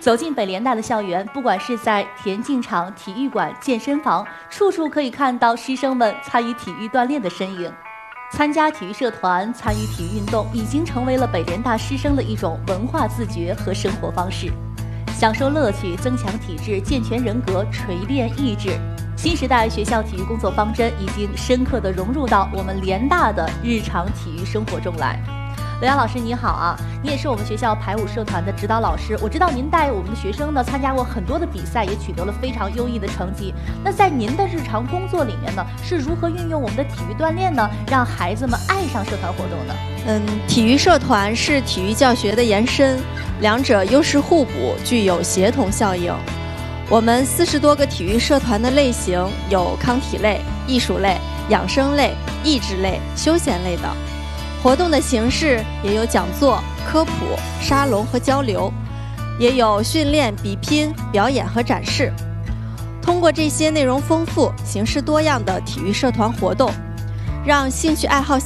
走进北联大的校园，不管是在田径场、体育馆、健身房，处处可以看到师生们参与体育锻炼的身影。参加体育社团、参与体育运动，已经成为了北联大师生的一种文化自觉和生活方式。享受乐趣，增强体质，健全人格，锤炼意志。新时代学校体育工作方针已经深刻地融入到我们联大的日常体育生活中来。刘洋老师你好啊，你也是我们学校排舞社团的指导老师，我知道您带我们的学生呢参加过很多的比赛，也取得了非常优异的成绩。那在您的日常工作里面呢，是如何运用我们的体育锻炼呢，让孩子们爱上社团活动呢？ 体育社团是体育教学的延伸，两者优势互补，具有协同效应。我们40多个体育社团的类型有康体类、艺术类、养生类、益智类、休闲类等。活动的形式也有讲座、科普、沙龙和交流，也有训练、比拼、表演和展示。通过这些内容丰富、形式多样的体育社团活动，让兴趣爱好